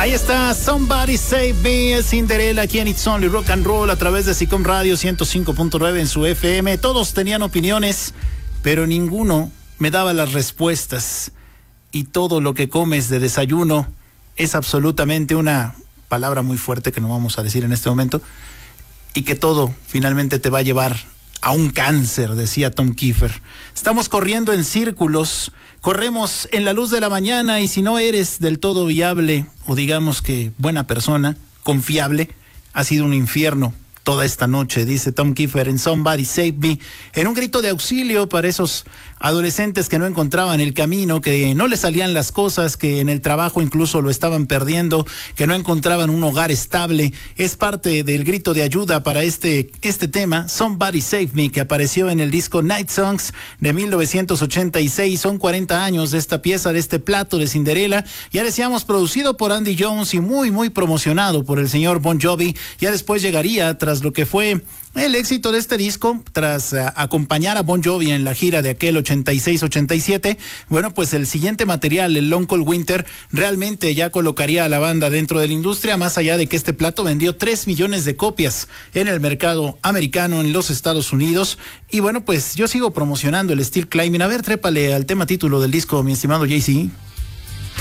Ahí está, Somebody Save Me, Cinderella, aquí en It's Only Rock and Roll a través de SICOM Radio 105.9 en su FM. Todos tenían opiniones, pero ninguno me daba las respuestas. Y todo lo que comes de desayuno es absolutamente una palabra muy fuerte que no vamos a decir en este momento, y que todo finalmente te va a llevar a un cáncer, decía Tom Kiefer. Estamos corriendo en círculos, corremos en la luz de la mañana, y si no eres del todo viable, o digamos que buena persona, confiable, ha sido un infierno toda esta noche, dice Tom Kiefer en Somebody Save Me, en un grito de auxilio para esos adolescentes que no encontraban el camino, que no les salían las cosas, que en el trabajo incluso lo estaban perdiendo, que no encontraban un hogar estable. Es parte del grito de ayuda para este tema, Somebody Save Me, que apareció en el disco Night Songs de 1986. Son 40 años de esta pieza, de este plato de Cinderella. Ya decíamos, producido por Andy Jones y muy, muy promocionado por el señor Bon Jovi. Ya después llegaría, tras lo que fue el éxito de este disco, tras acompañar a Bon Jovi en la gira de aquel 86-87, bueno, pues el siguiente material, el Long Cold Winter, realmente ya colocaría a la banda dentro de la industria, más allá de que este plato vendió 3 millones de copias en el mercado americano, en los Estados Unidos. Y bueno, pues yo sigo promocionando el Steel Climbing. A ver, trépale al tema título del disco, mi estimado JC.